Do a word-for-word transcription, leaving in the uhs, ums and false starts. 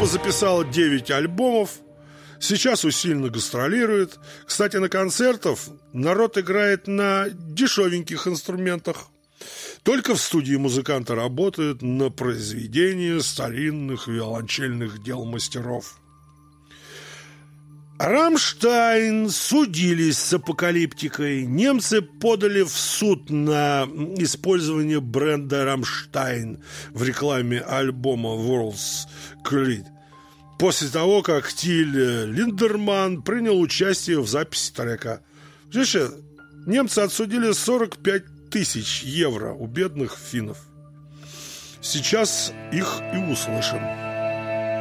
записала девять альбомов. Сейчас усиленно гастролирует. Кстати, на концертах народ играет на дешевеньких инструментах. Только в студии музыканты работают на произведение старинных виолончельных дел мастеров. «Рамштайн» судились с апокалиптикой. Немцы подали в суд на использование бренда «Рамштайн» в рекламе альбома «World's Creed» после того, как Тиль Линдерман принял участие в записи трека. Здесь немцы отсудили сорок пять тысяч евро у бедных финнов. Сейчас их и услышим.